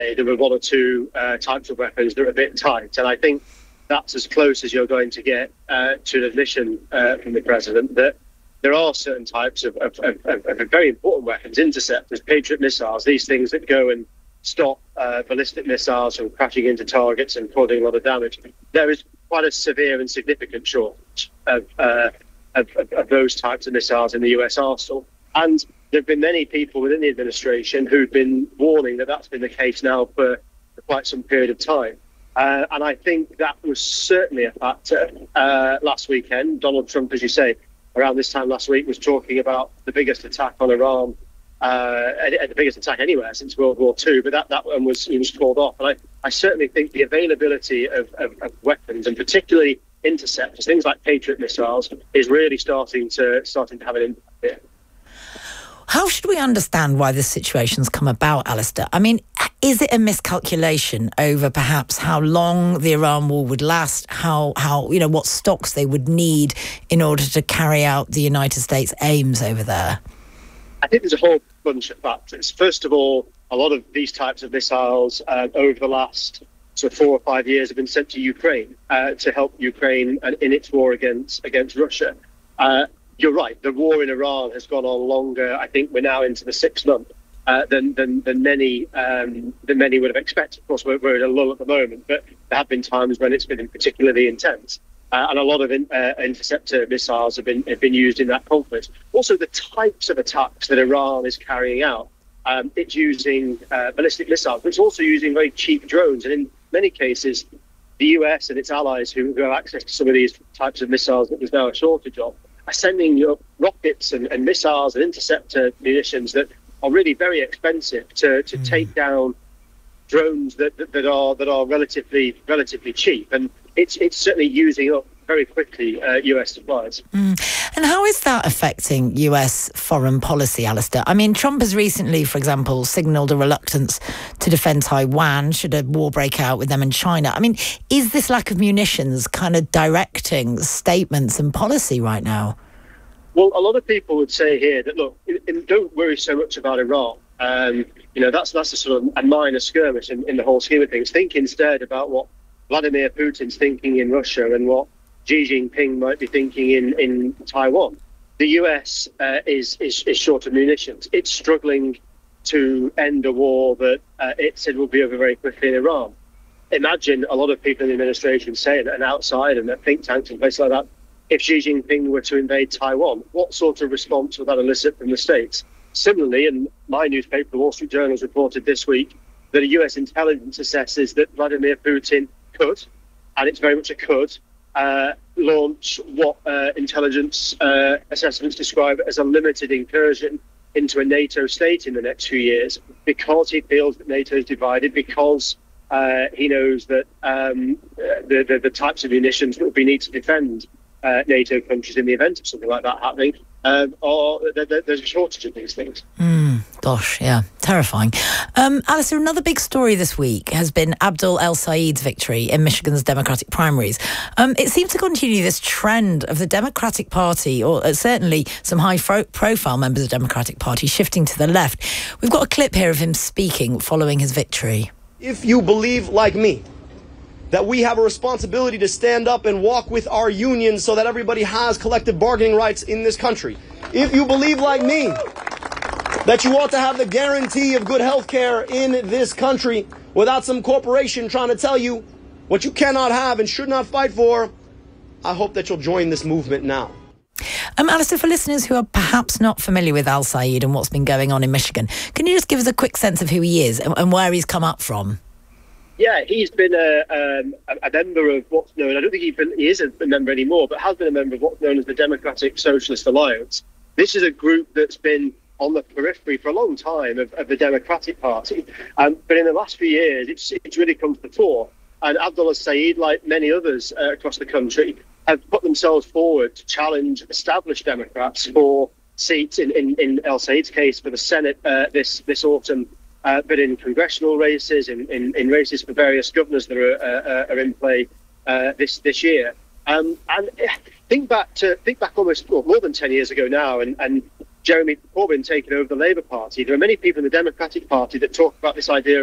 there were one or two types of weapons that were a bit tight. And I think that's as close as you're going to get to an admission from the president that there are certain types of very important weapons, interceptors, Patriot missiles, these things that go and stop ballistic missiles from crashing into targets and causing a lot of damage. There is quite a severe and significant shortage of those types of missiles in the US arsenal. And there have been many people within the administration who've been warning that that's been the case now for quite some period of time. And I think that was certainly a factor last weekend. Donald Trump, as you say, around this time last week was talking about the biggest attack on Iran, the biggest attack anywhere since World War II, but that one was called off. And I certainly think the availability of weapons, and particularly interceptors, things like Patriot missiles, is really starting to have an impact here. How should we understand why this situation's come about, Alistair? I mean, is it a miscalculation over perhaps how long the Iran war would last, how what stocks they would need in order to carry out the United States' aims over there? I think there's a whole bunch of factors. First of all, a lot of these types of missiles over the last 4 or 5 years have been sent to Ukraine to help Ukraine in its war against Russia. You're right. The war in Iran has gone on longer. I think we're now into the 6th month than many would have expected. Of course, we're at a lull at the moment, but there have been times when it's been particularly intense, and a lot of interceptor missiles have been used in that conflict. Also, the types of attacks that Iran is carrying out. It's using ballistic missiles, but it's also using very cheap drones, and in many cases, the US and its allies who have access to some of these types of missiles that there's now a shortage of, are sending rockets and missiles and interceptor munitions that are really very expensive to take down drones that are relatively cheap, and it's certainly using up very quickly US supplies. And how is that affecting US foreign policy, Alistair? I mean, Trump has recently, for example, signalled a reluctance to defend Taiwan should a war break out with them in China. I mean, is this lack of munitions kind of directing statements and policy right now? Well, a lot of people would say here that, look, don't worry so much about Iran. That's a sort of a minor skirmish in the whole scheme of things. Think instead about what Vladimir Putin's thinking in Russia and what Xi Jinping might be thinking in Taiwan. The US is short of munitions. It's struggling to end a war that it said will be over very quickly in Iran. Imagine a lot of people in the administration saying, and outside and at think tanks and places like that, if Xi Jinping were to invade Taiwan, what sort of response would that elicit from the States? Similarly, in my newspaper, the Wall Street Journal, has reported this week that a US intelligence assesses that Vladimir Putin could, and it's very much a could, launch what intelligence assessments describe as a limited incursion into a NATO state in the next few years, because he feels that NATO is divided, because he knows that the types of munitions that would be needed to defend NATO countries in the event of something like that happening, or there's a shortage of these things. Gosh, yeah, terrifying. Alistair, another big story this week has been Abdul El-Sayed's victory in Michigan's Democratic primaries. It seems to continue this trend of the Democratic Party, or certainly some high-profile members of the Democratic Party, shifting to the left. We've got a clip here of him speaking following his victory. If you believe, like me, that we have a responsibility to stand up and walk with our unions so that everybody has collective bargaining rights in this country, if you believe, like me, that you ought to have the guarantee of good health care in this country without some corporation trying to tell you what you cannot have and should not fight for, I hope that you'll join this movement now. Alistair, for listeners who are perhaps not familiar with El-Sayed and what's been going on in Michigan, can you just give us a quick sense of who he is and where he's come up from? Yeah, he's been a member of what's known, I don't think he is a member anymore, but has been a member of what's known as the Democratic Socialist Alliance. This is a group that's been on the periphery for a long time of the Democratic Party. But in the last few years, it's really come to the fore. And Abdul El-Sayed, like many others across the country, have put themselves forward to challenge established Democrats for seats, in El-Sayed's case, for the Senate this autumn, but in congressional races, in races for various governors that are in play this year. And think back almost more than 10 years ago now, and Jeremy Corbyn taking over the Labour Party. There are many people in the Democratic Party that talk about this idea of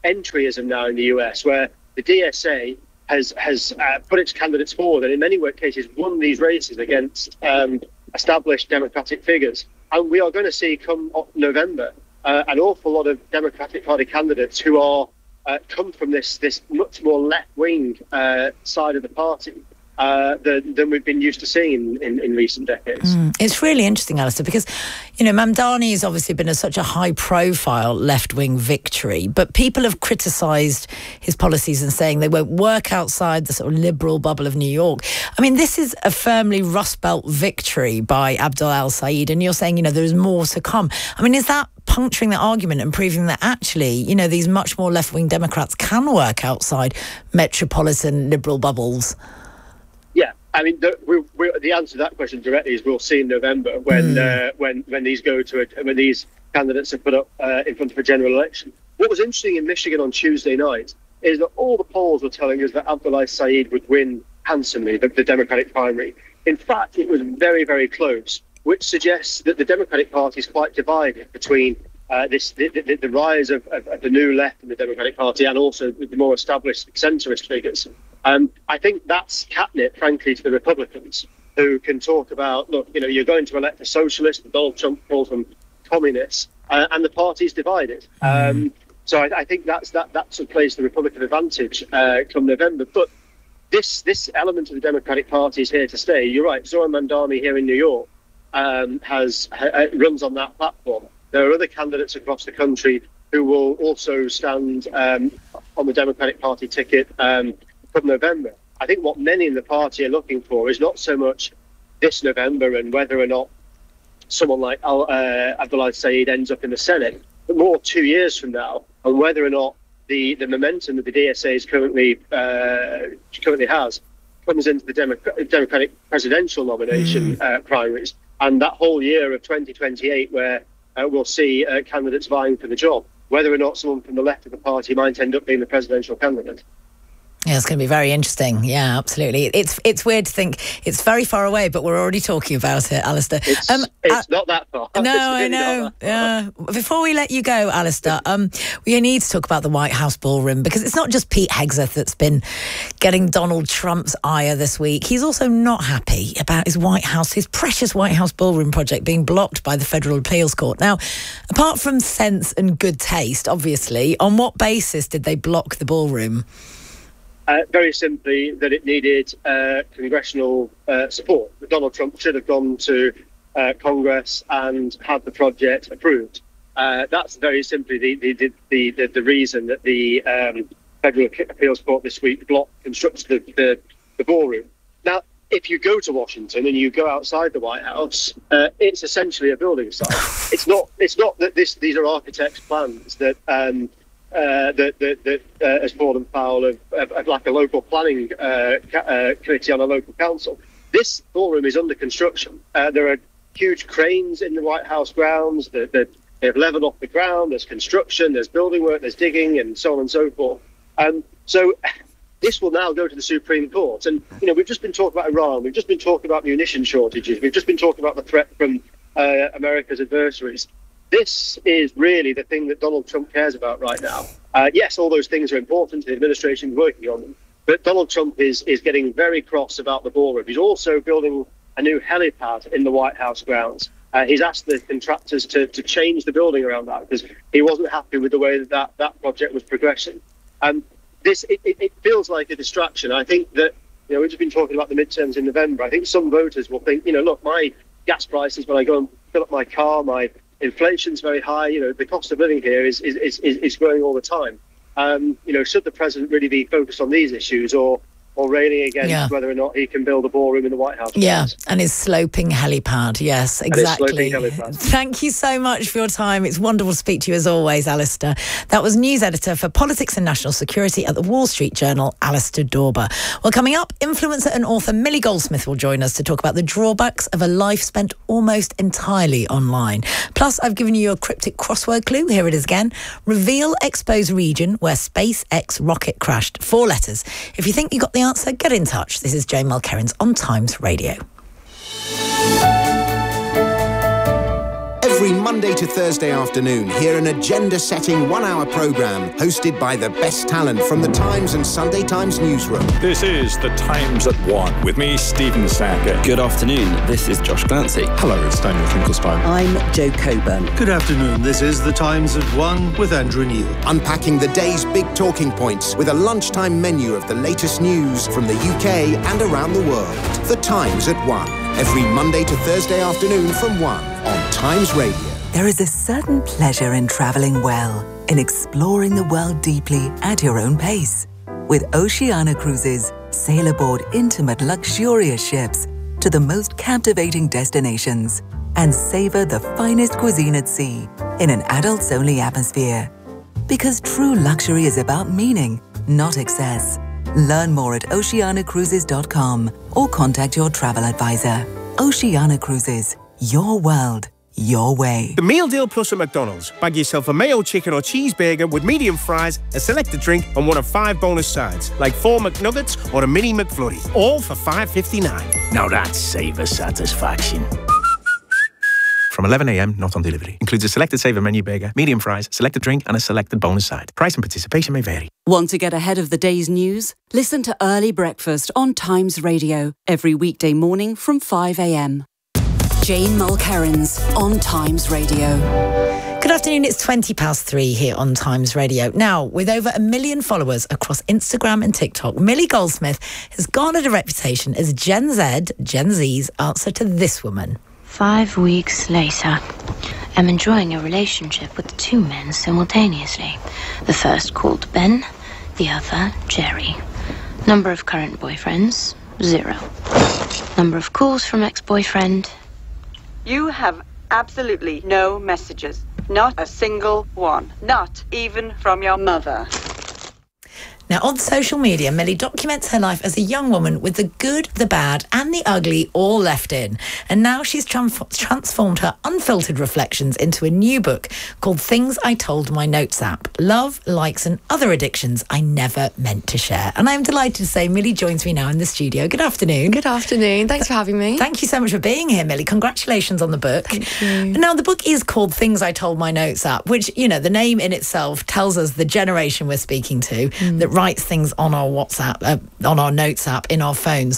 entryism now in the US, where the DSA has put its candidates forward and in many cases won these races against established Democratic figures. And we are going to see come November an awful lot of Democratic Party candidates who are come from this much more left-wing side of the party than we've been used to seeing in recent decades. It's really interesting, Alistair, because, Mamdani has obviously been such a high-profile left-wing victory, but people have criticised his policies and saying they won't work outside the sort of liberal bubble of New York. I mean, this is a firmly Rust Belt victory by Abdul El-Sayed, and you're saying, there's more to come. I mean, is that puncturing the argument and proving that actually, these much more left-wing Democrats can work outside metropolitan liberal bubbles? Yeah, I mean, the answer to that question directly is we'll see in November when these when these candidates are put up in front of a general election. What was interesting in Michigan on Tuesday night is that all the polls were telling us that Abdul El-Sayed would win handsomely the Democratic primary. In fact, it was very, very close, which suggests that the Democratic Party is quite divided between the rise of the new left in the Democratic Party and also the more established centrist figures. I think that's catnip, frankly, to the Republicans, who can talk about, look, you're going to elect a socialist, Donald Trump calls them communists, and the party's divided. So I think that's what plays the Republican advantage come November. But this element of the Democratic Party is here to stay. You're right, Zoran Mamdani here in New York runs on that platform. There are other candidates across the country who will also stand on the Democratic Party ticket from November. I think what many in the party are looking for is not so much this November and whether or not someone like Abdul El-Sayed ends up in the Senate, but more 2 years from now, and whether or not the momentum that the DSA currently has comes into the Democratic presidential nomination primaries, and that whole year of 2028 where we'll see candidates vying for the job, whether or not someone from the left of the party might end up being the presidential candidate. Yeah, it's going to be very interesting. Yeah, absolutely. It's weird to think it's very far away, but we're already talking about it, Alistair. It's not that far. No, I know. Yeah. Before we let you go, Alistair, we need to talk about the White House ballroom, because it's not just Pete Hegseth that's been getting Donald Trump's ire this week. He's also not happy about his precious White House ballroom project being blocked by the Federal Appeals Court. Now, apart from sense and good taste, obviously, on what basis did they block the ballroom? Very simply, that it needed congressional support. Donald Trump should have gone to Congress and had the project approved. That's very simply the reason that the Federal Appeals Court this week blocked construction of the ballroom. Now, if you go to Washington and you go outside the White House, it's essentially a building site. It's not that these are architects' plans that has fallen foul of like a local planning committee on a local council. This ballroom is under construction. There are huge cranes in the White House grounds. They've leveled off the ground. There's construction, there's building work, there's digging, and so on and so forth. So this will now go to the Supreme Court. And, we've just been talking about Iran. We've just been talking about munition shortages. We've just been talking about the threat from America's adversaries. This is really the thing that Donald Trump cares about right now. Yes, all those things are important. The administration is working on them. But Donald Trump is getting very cross about the ballroom. He's also building a new helipad in the White House grounds. He's asked the contractors to change the building around that because he wasn't happy with the way that project was progressing. It feels like a distraction. I think that, we've just been talking about the midterms in November. I think some voters will think, look, my gas prices when I go and fill up my car, my inflation's very high. The cost of living here is growing all the time. Should the president really be focused on these issues or railing against whether or not he can build a ballroom in the White House? Yeah, and his sloping helipad. Yes, exactly. Thank you so much for your time. It's wonderful to speak to you as always, Alistair. That was news editor for politics and national security at the Wall Street Journal, Alistair Dorber. Well, coming up, influencer and author Millie Goldsmith will join us to talk about the drawbacks of a life spent almost entirely online. Plus, I've given you a cryptic crossword clue. Here it is again. Reveal exposed region where SpaceX rocket crashed. 4 letters. If you think you got the answer, get in touch. This is Jane Mulkerrins on Times Radio. Every Monday to Thursday afternoon, hear an agenda-setting one-hour programme hosted by the best talent from the Times and Sunday Times newsroom. This is The Times at 1 with me, Stephen Sackett. Good afternoon, this is Josh Glancy. Hello, it's Daniel Finkelstein. I'm Jo Coburn. Good afternoon, this is The Times at 1 with Andrew Neil. Unpacking the day's big talking points with a lunchtime menu of the latest news from the UK and around the world. The Times at 1. Every Monday to Thursday afternoon from 1 on Times Radio. There is a certain pleasure in travelling well, in exploring the world deeply at your own pace. With Oceania Cruises, sail aboard intimate, luxurious ships to the most captivating destinations and savour the finest cuisine at sea in an adults-only atmosphere. Because true luxury is about meaning, not excess. Learn more at oceanacruises.com or contact your travel advisor. Oceania Cruises, your world, your way. The Meal Deal Plus at McDonald's. Bag yourself a mayo chicken or cheeseburger with medium fries, a selected drink, and one of 5 bonus sides, like 4 McNuggets or a mini McFlurry. All for $5.59. Now that's savor satisfaction. From 11 a.m, not on delivery. Includes a selected saver menu burger, medium fries, selected drink, and a selected bonus side. Price and participation may vary. Want to get ahead of the day's news? Listen to Early Breakfast on Times Radio every weekday morning from 5 a.m. Jane Mulkerrins on Times Radio. Good afternoon, it's 3:20 here on Times Radio. Now, with over 1 million followers across Instagram and TikTok, Millie Goldsmith has garnered a reputation as Gen Z's answer to this woman. 5 weeks later, I'm enjoying a relationship with 2 men simultaneously. The first called Ben, the other Jerry. Number of current boyfriends, 0. Number of calls from ex-boyfriend. You have absolutely no messages. Not a single one. Not even from your mother. Now, on social media, Millie documents her life as a young woman with the good, the bad and the ugly all left in. And now she's transformed her unfiltered reflections into a new book called Things I Told My Notes app. Love, likes and other addictions I never meant to share. And I'm delighted to say Millie joins me now in the studio. Good afternoon. Good afternoon. Thanks for having me. Thank you so much for being here, Millie. Congratulations on the book. Thank you. Now, the book is called Things I Told My Notes app, which, you know, the name in itself tells us the generation we're speaking to that writes things on our WhatsApp, on our Notes app, in our phones.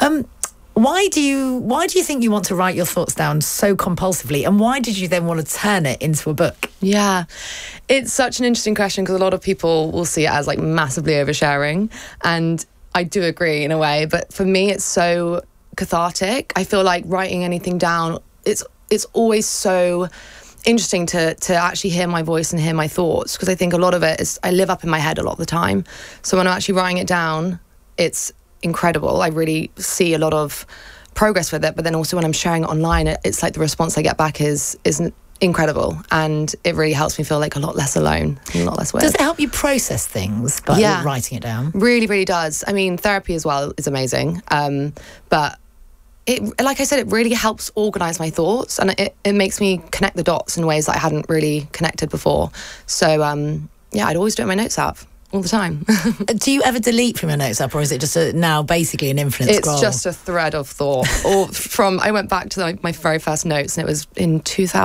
Why do you think you want to write your thoughts down so compulsively, and why did you then want to turn it into a book? Yeah, it's such an interesting question because a lot of people will see it as like massively oversharing, and I do agree in a way, but for me it's so cathartic. I feel like writing anything down, it's always so interesting to actually hear my voice and hear my thoughts, because I think a lot of it is I live up in my head a lot of the time. So when I'm actually writing it down, it's incredible. I really see a lot of progress with it, but then also when I'm sharing it online, it's like the response I get back is incredible, and it really helps me feel like a lot less alone and a lot less weird. Does it help you process things by writing it down? Really, really does. I mean, therapy as well is amazing, but it, like I said, it really helps organise my thoughts, and it makes me connect the dots in ways that I hadn't really connected before. So, I'd always do it in my Notes app all the time. Do you ever delete from your Notes app, or is it just now basically an infinite scroll? It's just a thread of thought. Or I went back to my very first notes, and it was in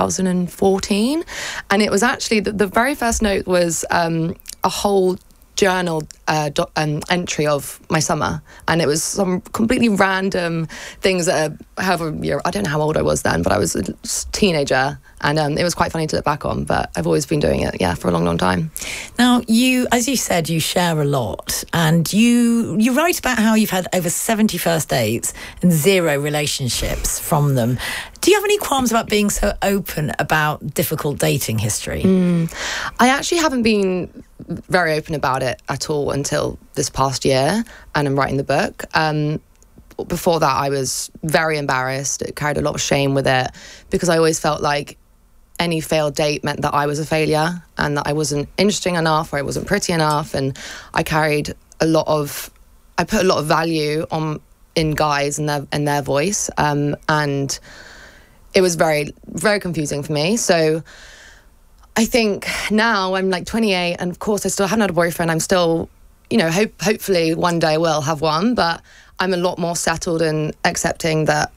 2014, and it was actually, the very first note was a whole journal entry of my summer, and it was some completely random things that I don't know how old I was then, but I was a teenager, and it was quite funny to look back on, but I've always been doing it for a long time. Now, you, as you said, you share a lot, and you write about how you've had over 70 first dates and 0 relationships from them. Do you have any qualms about being so open about difficult dating history? I actually haven't been very open about it at all until this past year, and I'm writing the book. Before that, I was very embarrassed. It carried a lot of shame with it, because I always felt like any failed date meant that I was a failure and that I wasn't interesting enough, or I wasn't pretty enough, and I put a lot of value in guys and their voice, and it was very, very confusing for me. So I think now I'm like 28, and of course I still haven't had a boyfriend. I'm still, hopefully one day I will have one, but I'm a lot more settled in accepting that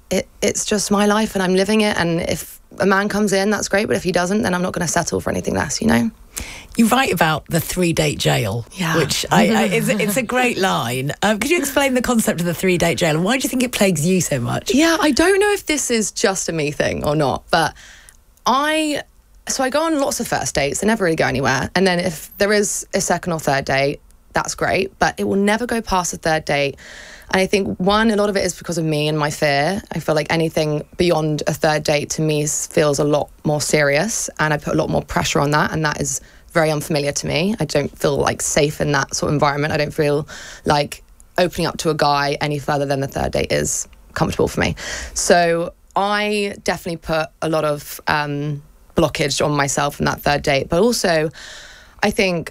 it's just my life and I'm living it. And if a man comes in, that's great. But if he doesn't, then I'm not going to settle for anything less, you know? You write about the 3-date jail, which it's a great line. Could you explain the concept of the 3-date jail and why do you think it plagues you so much? Yeah, I don't know if this is just a me thing or not, but I go on lots of first dates. They never really go anywhere. And then if there is a second or third date, that's great, but it will never go past the third date. And I think, one, a lot of it is because of me and my fear. I feel like anything beyond a third date to me feels a lot more serious, and I put a lot more pressure on that, and that is very unfamiliar to me. I don't feel like safe in that sort of environment. I don't feel like opening up to a guy any further than the third date is comfortable for me. So I definitely put a lot of blockage on myself in that third date. But also, I think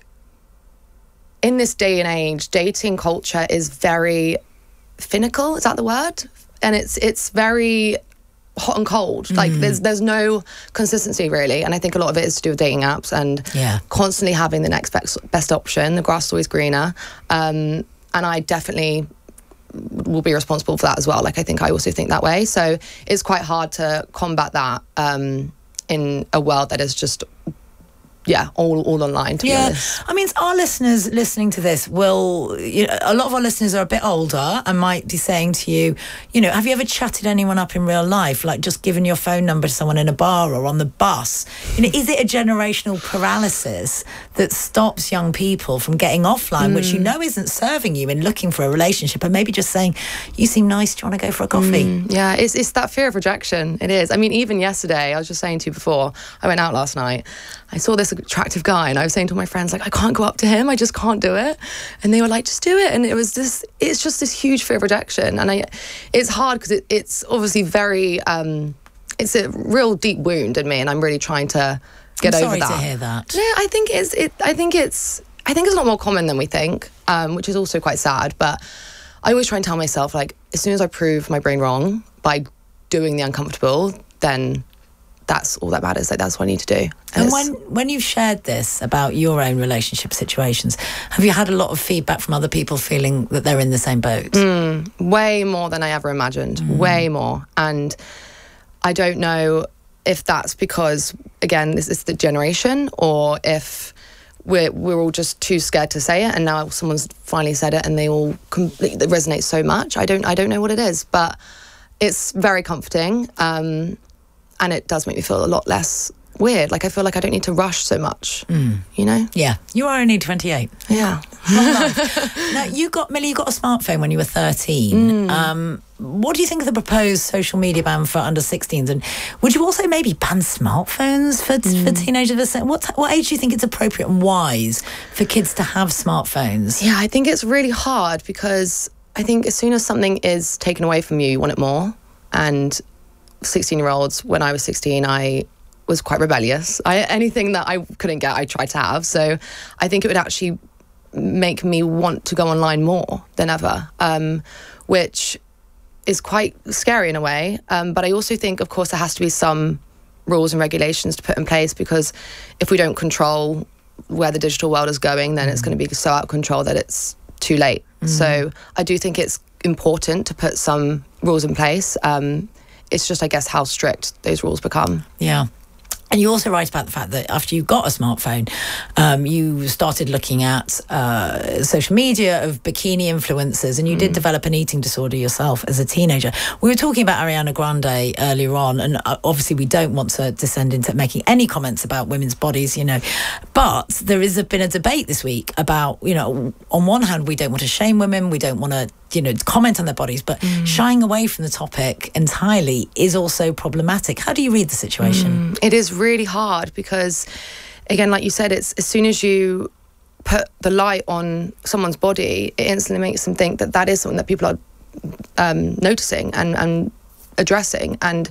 in this day and age, dating culture is very finical, is that the word? And it's very hot and cold. Like there's no consistency really, and I think a lot of it is to do with dating apps and constantly having the next best option. The grass is always greener, and I definitely will be responsible for that as well. Like I think I also think that way, so it's quite hard to combat that in a world that is just all online, to be honest. I mean, our listeners listening to this will, a lot of our listeners are a bit older and might be saying to you, have you ever chatted anyone up in real life, like just given your phone number to someone in a bar or on the bus? Is it a generational paralysis that stops young people from getting offline, which isn't serving you in looking for a relationship, and maybe just saying, you seem nice, do you want to go for a coffee? Yeah, it's that fear of rejection. It is. I mean, even yesterday, I was just saying to you before, I went out last night, I saw this attractive guy and I was saying to my friends, like, I can't go up to him, I just can't do it. And they were like, just do it. And it's just this huge fear of rejection. And it's hard because it's obviously very, it's a real deep wound in me, and I'm really trying to get over that. I'm sorry to hear that. Yeah, I think it's a lot more common than we think, which is also quite sad. But I always try and tell myself, like, as soon as I prove my brain wrong by doing the uncomfortable, then that's all that matters. Like, that's what I need to do. And when you've shared this about your own relationship situations, have you had a lot of feedback from other people feeling that they're in the same boat? Way more than I ever imagined. Way more. And I don't know if that's because, again, this is the generation, or if we're all just too scared to say it, and now someone's finally said it and they all completely resonate so much. I don't know what it is, but it's very comforting. And it does make me feel a lot less weird. Like, I feel like I don't need to rush so much, Yeah. You are only 28. Yeah. Now, Millie, you got a smartphone when you were 13. What do you think of the proposed social media ban for under 16s? And would you also maybe ban smartphones for teenagers? What age do you think it's appropriate and wise for kids to have smartphones? Yeah, I think it's really hard, because I think as soon as something is taken away from you, you want it more. And 16-year-olds, when I was 16, I was quite rebellious. Anything that I couldn't get, I tried to have. So I think it would actually make me want to go online more than ever, which is quite scary in a way. But I also think, of course, there has to be some rules and regulations to put in place, because if we don't control where the digital world is going, then it's going to be so out of control that it's too late. So I do think it's important to put some rules in place. It's just, I guess, how strict those rules become. Yeah. And you also write about the fact that after you got a smartphone, you started looking at social media of bikini influencers, and you did develop an eating disorder yourself as a teenager. We were talking about Ariana Grande earlier on, and obviously we don't want to descend into making any comments about women's bodies, but there has been a debate this week about, on one hand, we don't want to shame women, we don't want to comment on their bodies, but shying away from the topic entirely is also problematic. How do you read the situation? It is really hard, because, again, like you said, it's as soon as you put the light on someone's body, it instantly makes them think that is something that people are noticing and addressing. And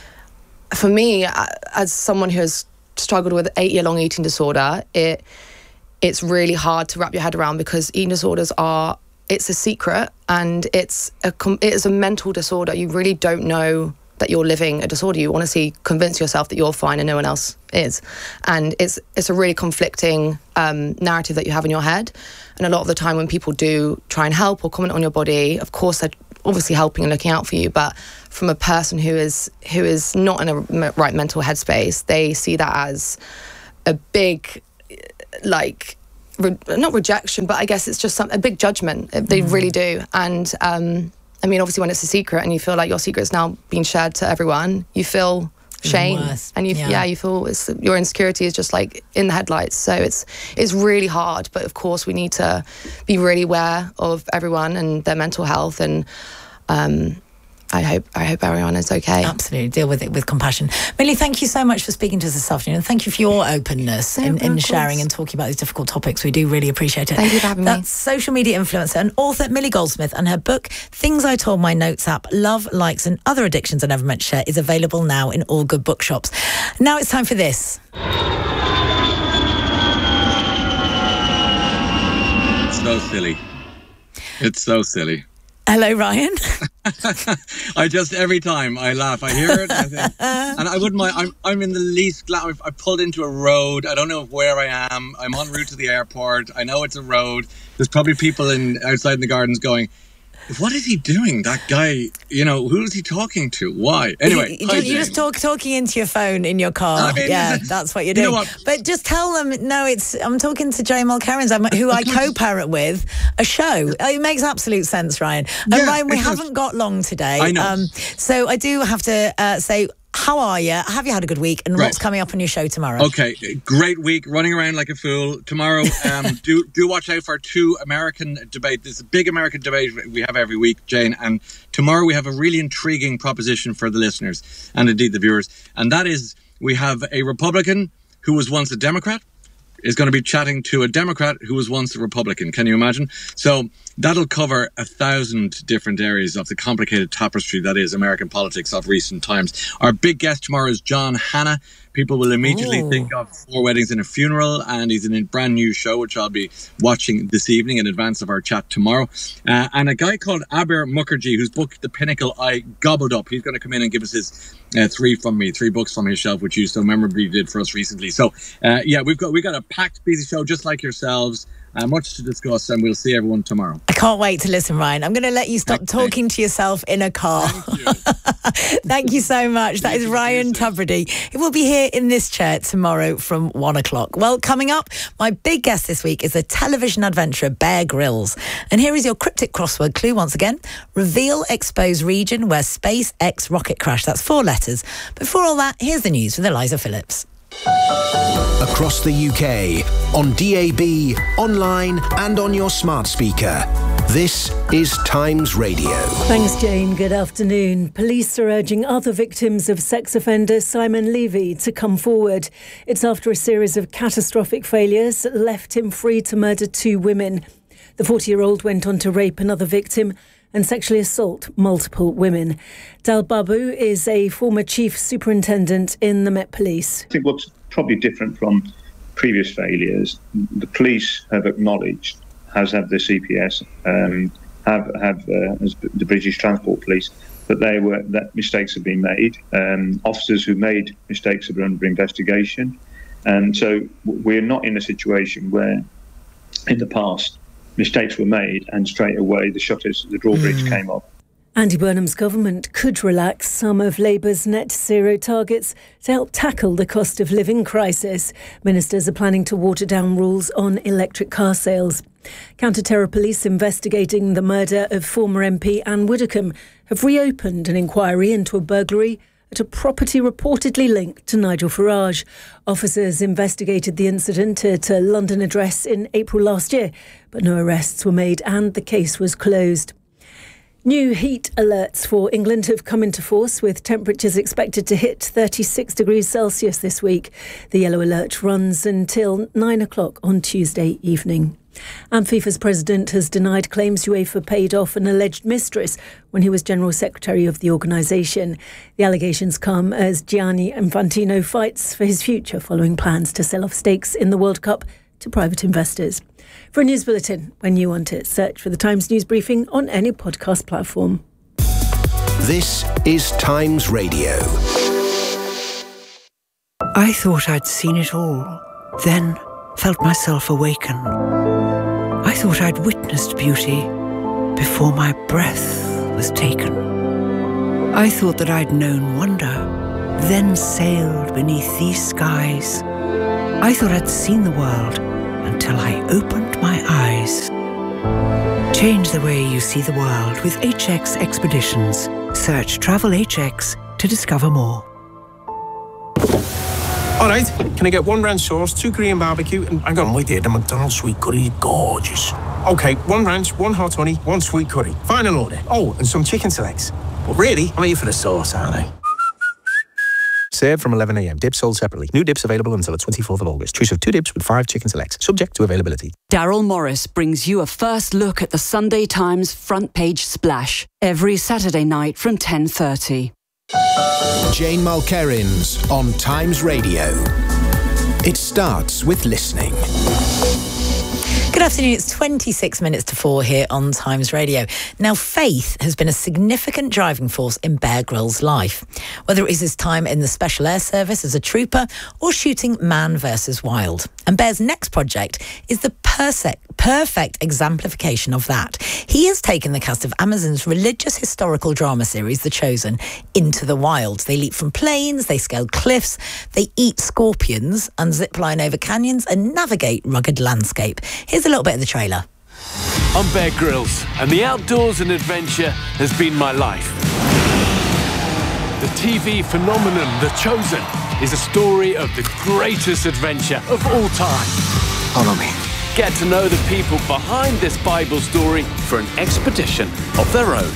for me, as someone who has struggled with an 8-year-long eating disorder, it's really hard to wrap your head around, because eating disorders it's a secret, and it is a mental disorder. You really don't know that you're living a disorder. You honestly convince yourself that you're fine and no one else is. And it's a really conflicting narrative that you have in your head. And a lot of the time when people do try and help or comment on your body, of course they're obviously helping and looking out for you, but from a person who is not in a right mental headspace, they see that as a big, like, not rejection, but I guess it's just a big judgment. They really do. And I mean, obviously when it's a secret and you feel like your secret is now being shared to everyone, you feel shame, and you feel your insecurity is just like in the headlights. So it's really hard, but of course we need to be really aware of everyone and their mental health, and I hope everyone is okay. Absolutely, deal with it with compassion. Millie, thank you so much for speaking to us this afternoon, and thank you for your openness in sharing and talking about these difficult topics. We do really appreciate it. Thank you for having me. That's social media influencer and author Millie Goldsmith, and her book Things I Told My Notes app, Love, Likes and Other Addictions I Never Meant to Share is available now in all good bookshops. Now it's time for this. It's so silly. It's so silly. Hello, Ryan. Every time I laugh, I hear it, and I wouldn't mind. I'm in the least glad. I pulled into a road. I don't know where I am. I'm en route to the airport. I know it's a road. There's probably people outside in the gardens going, what is he doing? That guy, who is he talking to? Why? Anyway, you're just talking into your phone in your car. I mean, that's what you're doing. But just tell them, I'm talking to Jane Mulkerrins, who I co-parent with a show. It makes absolute sense, Ryan. And Ryan, we haven't got long today. I know. So I do have to say, how are you? Have you had a good week? And what's coming up on your show tomorrow? Okay, great week, running around like a fool. Tomorrow, do watch out for two American debate. This is a big American debate we have every week, Jane. And tomorrow we have a really intriguing proposition for the listeners and indeed the viewers. And that is, we have a Republican who was once a Democrat is going to be chatting to a Democrat who was once a Republican. Can you imagine? So that'll cover 1,000 different areas of the complicated tapestry that is American politics of recent times. Our big guest tomorrow is John Hannah. People will immediately think of 4 Weddings and a Funeral, and he's in a brand new show, which I'll be watching this evening in advance of our chat tomorrow. And a guy called Abir Mukherjee, whose book, The Pinnacle, I gobbled up. He's going to come in and give us his 3 books from his shelf, which you so memorably did for us recently. So, we've got a packed, busy show just like yourselves. Much to discuss, and we'll see everyone tomorrow. I can't wait to listen, Ryan. I'm going to let you stop talking to yourself in a car. Thank you so much. That is Ryan Tubridy. He will be here in this chair tomorrow from 1:00. Well, coming up, my big guest this week is the television adventurer Bear Grylls. And here is your cryptic crossword clue once again. Reveal, expose region where SpaceX rocket crashed. That's 4 letters. Before all that, here's the news with Eliza Phillips. Across the UK, on DAB, online and on your smart speaker. This is Times Radio. Thanks, Jane. Good afternoon. Police are urging other victims of sex offender Simon Levy to come forward. It's after a series of catastrophic failures that left him free to murder 2 women. The 40-year-old went on to rape another victim and sexually assault multiple women. Dal Babu is a former chief superintendent in the Met Police. I think what's probably different from previous failures, the police have acknowledged, as have the CPS, as the British Transport Police, that mistakes have been made. Officers who made mistakes are under investigation. And so we're not in a situation where, in the past, mistakes were made and straight away the drawbridge came up. Andy Burnham's government could relax some of Labour's net zero targets to help tackle the cost of living crisis. Ministers are planning to water down rules on electric car sales. Counter-terror police investigating the murder of former MP Anne Widdecombe have reopened an inquiry into a burglary at a property reportedly linked to Nigel Farage. Officers investigated the incident at a London address in April last year, but no arrests were made and the case was closed. New heat alerts for England have come into force, with temperatures expected to hit 36 degrees Celsius this week. The yellow alert runs until 9:00 on Tuesday evening. And FIFA's president has denied claims UEFA paid off an alleged mistress when he was General Secretary of the organisation. The allegations come as Gianni Infantino fights for his future following plans to sell off stakes in the World Cup to private investors. For a news bulletin, when you want it, search for the Times News Briefing on any podcast platform. This is Times Radio. I thought I'd seen it all, then felt myself awaken. I thought I'd witnessed beauty before my breath was taken. I thought that I'd known wonder, then sailed beneath these skies. I thought I'd seen the world until I opened my eyes. Change the way you see the world with HX Expeditions. Search Travel HX to discover more. All right, can I get 1 ranch sauce, 2 Korean barbecue, and hang on, wait there, the McDonald's sweet curry, gorgeous. Okay, 1 ranch, 1 hot honey, 1 sweet curry. Final order. Oh, and some chicken selects. But really, I'm here for the sauce, aren't I? Served from 11 a.m. Dips sold separately. New dips available until the 24th of August. Choice of 2 dips with 5 chicken selects. Subject to availability. Daryl Morris brings you a first look at the Sunday Times front page splash every Saturday night from 10:30. Jane Mulkerins on Times Radio. It starts with listening. Good afternoon, it's 26 minutes to 4 here on Times Radio. Now, faith has been a significant driving force in Bear Grylls' life, whether it is his time in the Special Air Service as a trooper or shooting Man vs. Wild. And Bear's next project is the perfect exemplification of that. He has taken the cast of Amazon's religious historical drama series, The Chosen, into the wilds. They leap from planes, they scale cliffs, they eat scorpions and zip line over canyons and navigate rugged landscape. Here's a little bit of the trailer. I'm Bear Grylls, and the outdoors and adventure has been my life. The TV phenomenon, The Chosen, is a story of the greatest adventure of all time. Follow me. Get to know the people behind this Bible story for an expedition of their own.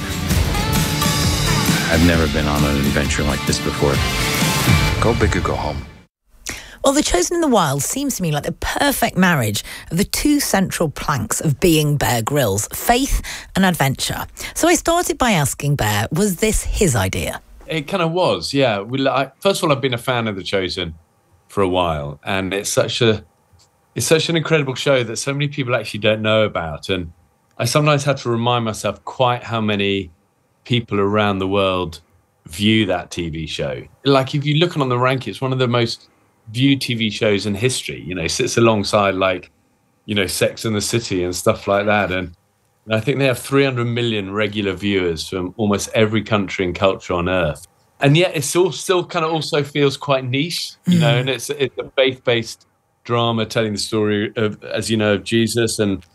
I've never been on an adventure like this before. Go big or go home. Well, The Chosen in the Wild seems to me like the perfect marriage of the 2 central planks of being Bear Grylls, faith and adventure. So I started by asking Bear, was this his idea? It kind of was, yeah. First of all, I've been a fan of The Chosen for a while, and it's such an incredible show that so many people actually don't know about. And I sometimes have to remind myself quite how many people around the world view that TV show. Like, if you look on the ranking, it's one of the most viewed TV shows in history. You know, sits alongside, like, you know, Sex and the City and stuff like that. And I think they have 300 million regular viewers from almost every country and culture on earth. And yet it's all still kind of also feels quite niche, you know, and it's a faith-based drama telling the story of, as you know, of Jesus. And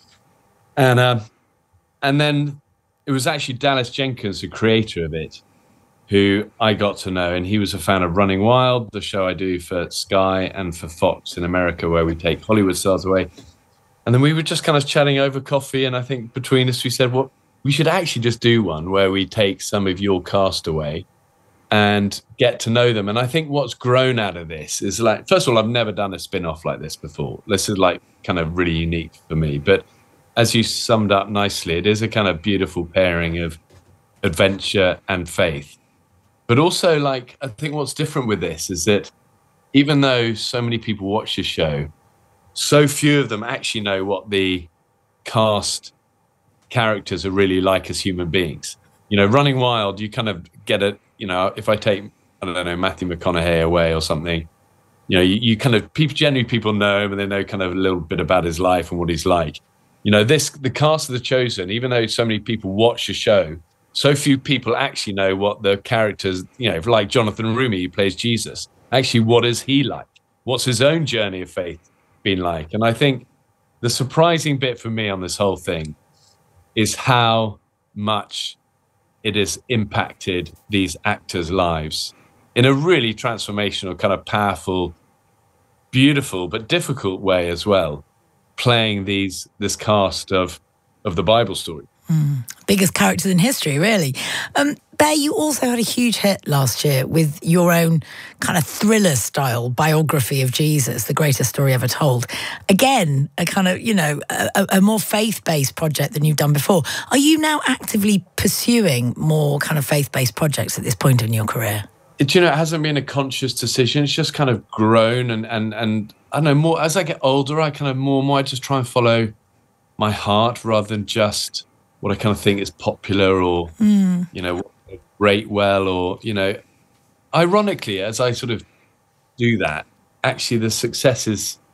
then it was actually Dallas Jenkins, the creator of it, who I got to know, and he was a fan of Running Wild, the show I do for Sky and for Fox in America, where we take Hollywood stars away. And then we were just kind of chatting over coffee, and I think between us we said, well, we should actually just do one where we take some of your cast away and get to know them. And I think what's grown out of this is, like, first of all, I've never done a spin-off like this before. This is like kind of really unique for me. But as you summed up nicely, it is a kind of beautiful pairing of adventure and faith. But also, like, I think what's different with this is that even though so many people watch this show, so few of them actually know what the cast characters are really like as human beings. You know, Running Wild, you kind of get it, you know, if I take, I don't know, Matthew McConaughey away or something, you know, you kind of, generally people know him and they know kind of a little bit about his life and what he's like. You know, the cast of The Chosen, even though so many people watch the show, so few people actually know what the characters, you know, like Jonathan Rumi, who plays Jesus, actually, what is he like? What's his own journey of faith been like? And I think the surprising bit for me on this whole thing is how much it has impacted these actors' lives in a really transformational, kind of powerful, beautiful, but difficult way as well, playing this cast of the Bible story. Biggest characters in history, really. Bear, you also had a huge hit last year with your own kind of thriller-style biography of Jesus, The Greatest Story Ever Told. Again, a kind of, you know, a more faith-based project than you've done before. Are you now actively pursuing more kind of faith-based projects at this point in your career? You know, it hasn't been a conscious decision. It's just kind of grown and I don't know, more as I get older, I kind of more and more I just try and follow my heart rather than just what I kind of think is popular or, you know, rate well or, you know, ironically, as I sort of do that, actually the successes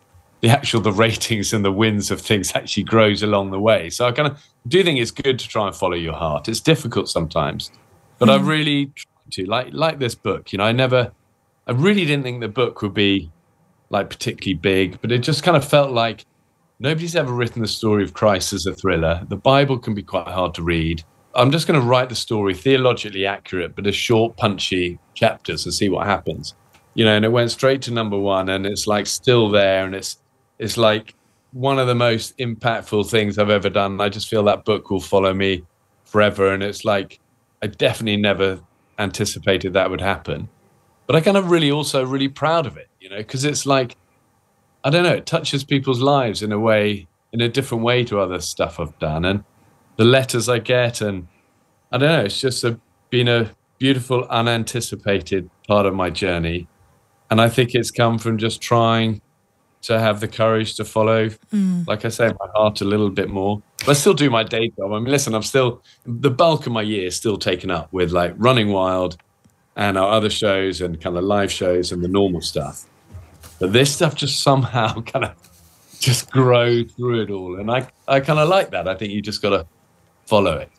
the ratings and the wins of things actually grows along the way. So I kind of do think it's good to try and follow your heart. It's difficult sometimes, but I really try to, like this book, you know, I really didn't think the book would be like particularly big, but it just kind of felt like nobody's ever written the story of Christ as a thriller. The Bible can be quite hard to read. I'm just going to write the story theologically accurate, but as short, punchy chapters and see what happens. You know, and it went straight to number 1, and it's like still there, and it's like one of the most impactful things I've ever done. I just feel that book will follow me forever, and it's like I definitely never anticipated that would happen. But I kind of really proud of it, you know, because it's like, I don't know, it touches people's lives in a different way to other stuff I've done. And the letters I get, and I don't know, it's just been a beautiful, unanticipated part of my journey. And I think it's come from just trying to have the courage to follow, like I say, my heart a little bit more. But I still do my day job. I mean, listen, the bulk of my year is still taken up with like Running Wild and our other shows and kind of live shows and the normal stuff. But this stuff just somehow kind of just grows through it all. And I kind of like that. I think you just got to follow it.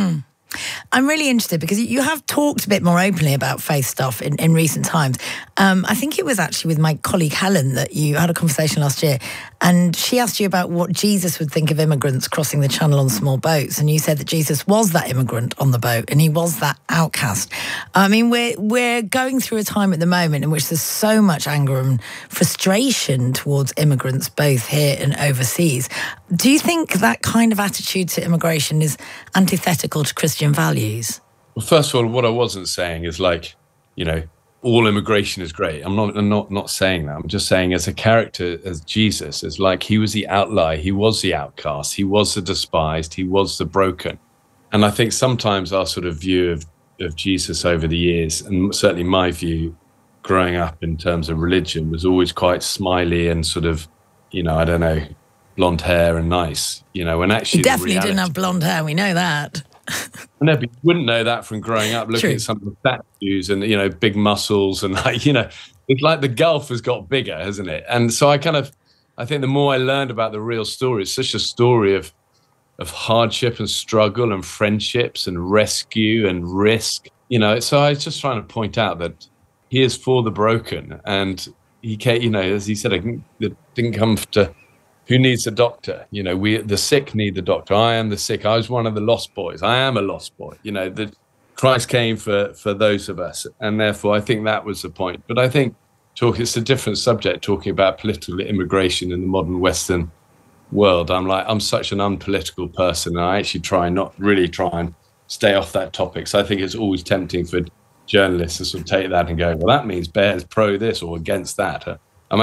I'm really interested because you have talked a bit more openly about faith stuff in recent times. I think it was actually with my colleague Helen that you had a conversation last year, and she asked you about what Jesus would think of immigrants crossing the channel on small boats, and you said that Jesus was that immigrant on the boat and he was that outcast. I mean, we're going through a time at the moment in which there's so much anger and frustration towards immigrants, both here and overseas. Do you think that kind of attitude to immigration is antithetical to Christian values? Well, first of all, what I wasn't saying is like, you know, all immigration is great. I'm not saying that. I'm just saying as a character, as Jesus, is like he was the outlier, he was the outcast, he was the despised, he was the broken. And I think sometimes our sort of view of Jesus over the years, and certainly my view growing up in terms of religion, was always quite smiley and sort of, you know, I don't know, blonde hair and nice, you know, and actually he definitely didn't have blonde hair, we know that. No, but you wouldn't know that from growing up looking at some of the statues and, you know, big muscles and like, you know, it's like the gulf has got bigger, hasn't it? And so I think the more I learned about the real story, it's such a story of hardship and struggle and friendships and rescue and risk, you know. So I was just trying to point out that he is for the broken, and he can't, you know, as he said, it didn't come to who needs a doctor? You know, the sick need the doctor. I am the sick. I was one of the lost boys. I am a lost boy. You know, that Christ came for those of us. And therefore, I think that was the point. But I think it's a different subject, talking about political immigration in the modern Western world. I'm such an unpolitical person, and I actually try and stay off that topic. So I think it's always tempting for journalists to sort of take that and go, well, that means Bear's pro this or against that.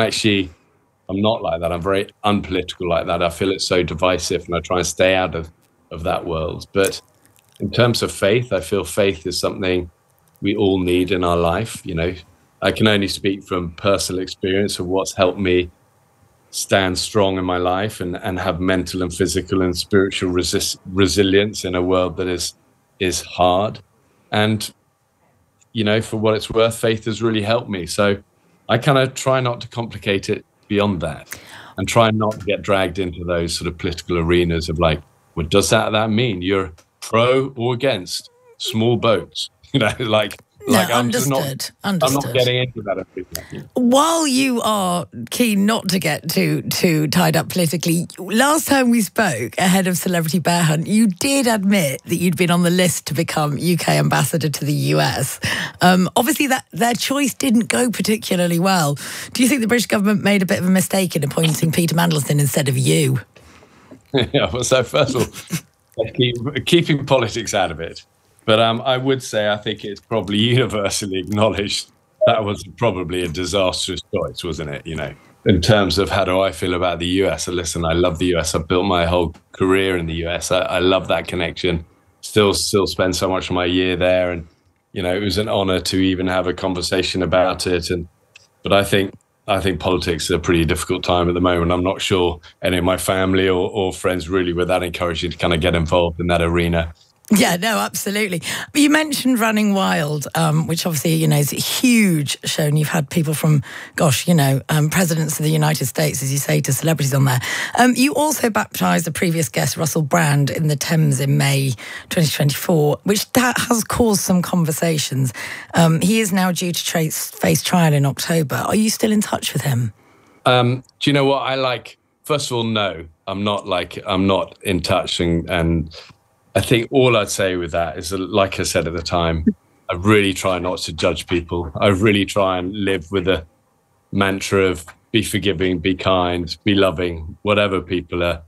I'm not like that. I'm very unpolitical like that. I feel it's so divisive, and I try and stay out of that world. But in terms of faith, I feel faith is something we all need in our life. You know, I can only speak from personal experience of what's helped me stand strong in my life and have mental and physical and spiritual resilience in a world that is hard. And, you know, for what it's worth, faith has really helped me. So I kind of try not to complicate it beyond that, and try not to get dragged into those sort of political arenas of like, what does that mean? You're pro or against small boats? You know, like understood. I'm not getting into that. While you are keen not to get too tied up politically, last time we spoke ahead of Celebrity Bear Hunt, you did admit that you'd been on the list to become UK ambassador to the US. Obviously, their choice didn't go particularly well. Do you think the British government made a bit of a mistake in appointing Peter Mandelson instead of you? Yeah, well, so first of all, keeping politics out of it. But I would say I think it's probably universally acknowledged that was probably a disastrous choice, wasn't it? You know, in terms of how do I feel about the US? So listen, I love the US. I've built my whole career in the US. I love that connection. Still spend so much of my year there. And, you know, it was an honor to even have a conversation about it. But I think politics is a pretty difficult time at the moment. I'm not sure any of my family or friends really were that encouraging to kind of get involved in that arena. Yeah, no, absolutely. But you mentioned Running Wild, which obviously, is a huge show, and you've had people from, presidents of the United States, as you say, to celebrities on there. You also baptised a previous guest, Russell Brand, in the Thames in May 2024, which has caused some conversations. He is now due to face trial in October. Are you still in touch with him? Do you know what I like? First of all, no, I'm not in touch, and I think all I'd say with that is that, like I said at the time, I really try not to judge people. I really try and live with a mantra of be forgiving, be kind, be loving, whatever people are.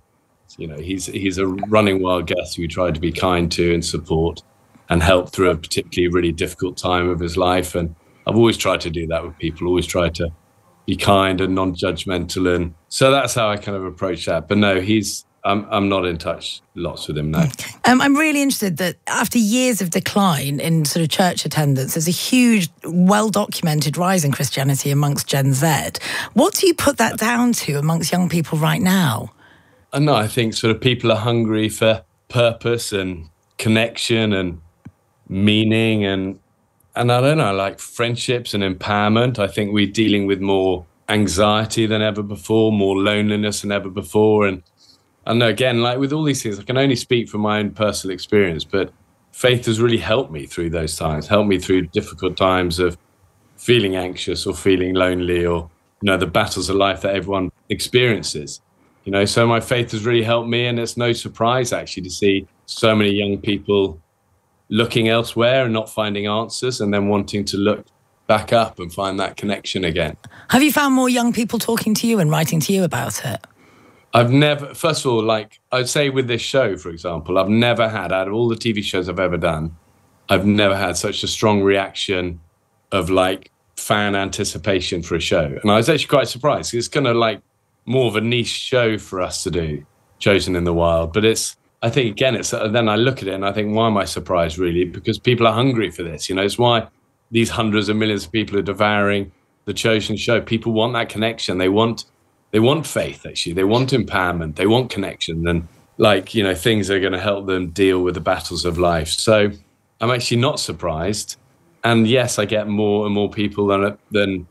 He's a Running Wild guest who we try to be kind to and support and help through a particularly really difficult time of his life. And I've always tried to do that with people, always try to be kind and non-judgmental. And so that's how I kind of approach that. But no, I'm not in touch lots with him now. Okay. I'm really interested that after years of decline in sort of church attendance, there's a huge, well-documented rise in Christianity amongst Gen Z. What do you put that down to amongst young people right now? No, I think sort of people are hungry for purpose and connection and meaning and I don't know, like friendships and empowerment. I think we're dealing with more anxiety than ever before, more loneliness than ever before. And again, like with all these things, I can only speak from my own personal experience, but faith has really helped me through those times, helped me through difficult times of feeling anxious or feeling lonely or, the battles of life that everyone experiences. So my faith has really helped me, and it's no surprise actually to see so many young people looking elsewhere and not finding answers and then wanting to look back up and find that connection again. Have you found more young people talking to you and writing to you about it? I've never, first of all, like I'd say with this show, for example, I've never had, out of all the TV shows I've ever done, I've never had such a strong reaction of like fan anticipation for a show. And I was actually quite surprised. It's kind of like more of a niche show for us to do, Chosen in the Wild. But I think, again, then I look at it and I think, why am I surprised, really? Because people are hungry for this. It's why these hundreds of millions of people are devouring the Chosen show. People want that connection. They want faith, actually. They want empowerment. They want connection. And things are going to help them deal with the battles of life. So I'm actually not surprised. And yes, I get more and more people than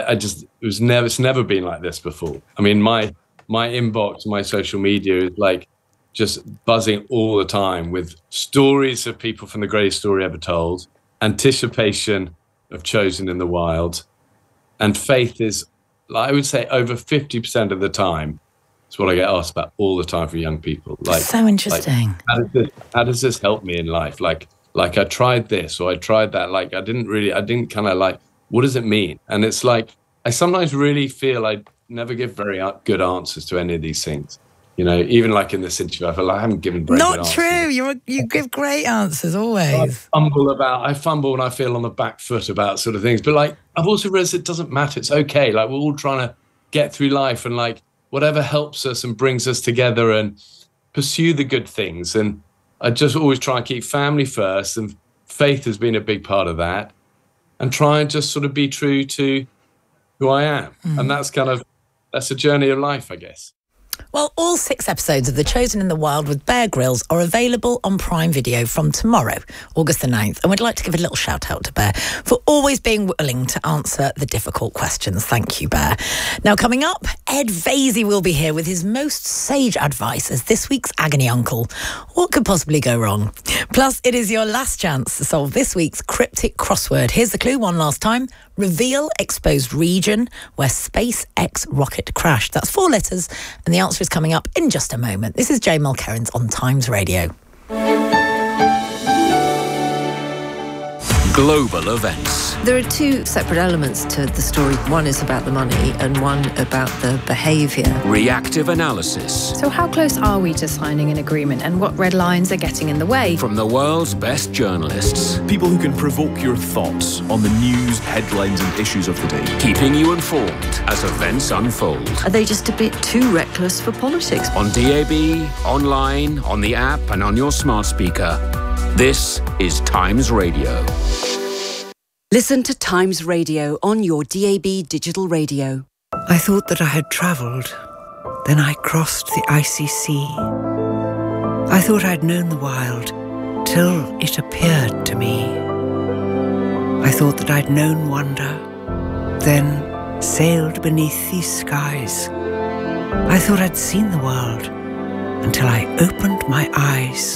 it's never been like this before. I mean, my inbox, my social media is like just buzzing all the time with stories of people from the greatest story ever told, anticipation of Chosen in the Wild, and faith is, I would say, over 50% of the time. It's what I get asked about all the time for young people. Like, so interesting. How does this help me in life? Like I tried this or I tried that. Like I didn't kind of like, what does it mean? And it's like, I sometimes really feel I never give very good answers to any of these things. Even like in this interview, I feel like I haven't given very good answers. Not true. You give great answers always. I fumble and I feel on the back foot about sort of things. But like, I've also realized it doesn't matter. It's okay. Like we're all trying to get through life and like whatever helps us and brings us together and pursue the good things. And I just always try and keep family first. And faith has been a big part of that. And try and just sort of be true to who I am. And that's a journey of life, I guess. Well, all 6 episodes of The Chosen in the Wild with Bear Grylls are available on Prime Video from tomorrow, August the 9th. And we'd like to give a little shout out to Bear for always being willing to answer the difficult questions. Thank you, Bear. Now, coming up, Ed Vaizey will be here with his most sage advice as this week's agony uncle. What could possibly go wrong? Plus, it is your last chance to solve this week's cryptic crossword. Here's the clue one last time. Reveal exposed region where SpaceX rocket crashed. That's 4 letters, and the answer is coming up in just a moment. This is Jane Mulkerrins on Times Radio. Global events. There are 2 separate elements to the story. One is about the money and one about the behaviour. Reactive analysis. So how close are we to signing an agreement and what red lines are getting in the way? From the world's best journalists. People who can provoke your thoughts on the news, headlines and issues of the day. Keeping you informed as events unfold. Are they just a bit too reckless for politics? On DAB, online, on the app and on your smart speaker. This is Times Radio. Listen to Times Radio on your DAB digital radio. I thought that I had travelled. Then I crossed the icy sea. I thought I'd known the wild until it appeared to me. I thought that I'd known wonder, then sailed beneath these skies. I thought I'd seen the world until I opened my eyes.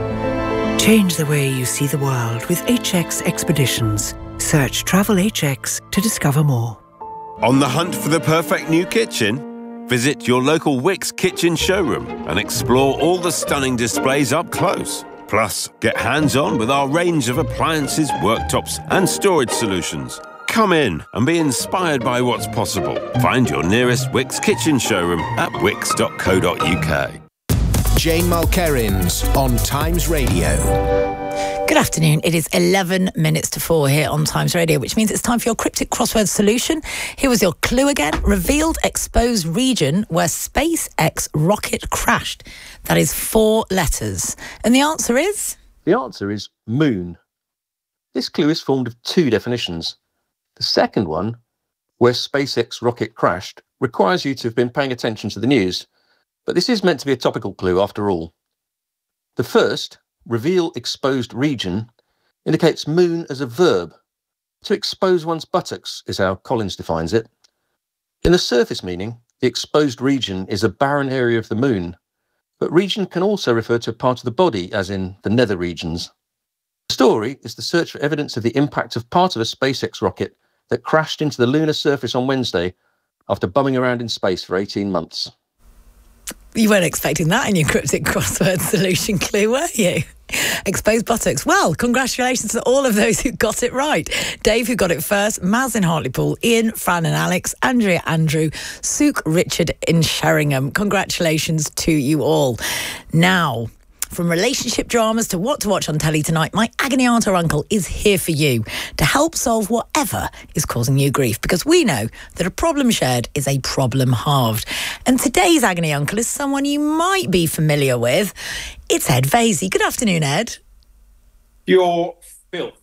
Change the way you see the world with HX Expeditions. Search Travel HX to discover more. On the hunt for the perfect new kitchen? Visit your local Wickes kitchen showroom and explore all the stunning displays up close. Plus, get hands-on with our range of appliances, worktops and storage solutions. Come in and be inspired by what's possible. Find your nearest Wickes kitchen showroom at wickes.co.uk. Jane Mulkerrins on Times Radio. Good afternoon. It is 11 minutes to 4 here on Times Radio, which means it's time for your cryptic crossword solution. Here was your clue again. Revealed exposed region where SpaceX rocket crashed. That is 4 letters. And the answer is? The answer is moon. This clue is formed of 2 definitions. The second one, where SpaceX rocket crashed, requires you to have been paying attention to the news. But this is meant to be a topical clue after all. The first, reveal exposed region, indicates moon as a verb. To expose one's buttocks is how Collins defines it. In the surface meaning, the exposed region is a barren area of the moon, but region can also refer to a part of the body, as in the nether regions. The story is the search for evidence of the impact of part of a SpaceX rocket that crashed into the lunar surface on Wednesday after bumming around in space for 18 months. You weren't expecting that in your cryptic crossword solution clue, were you? Exposed buttocks. Well, congratulations to all of those who got it right. Dave, who got it first, Maz in Hartlepool, Ian, Fran and Alex, Andrea, Andrew, Sook, Richard in Sheringham. Congratulations to you all. Now, from relationship dramas to what to watch on telly tonight, my agony aunt or uncle is here for you to help solve whatever is causing you grief, because we know that a problem shared is a problem halved. And today's agony uncle is someone you might be familiar with. It's Ed Vaizey. Good afternoon, Ed. Your filth.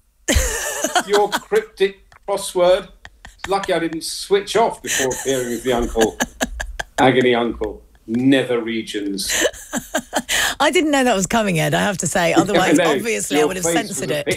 Your cryptic crossword. It's lucky I didn't switch off before appearing with the uncle. Agony uncle. Nether regions. I didn't know that was coming, Ed, I have to say. Otherwise, obviously, I would have censored it.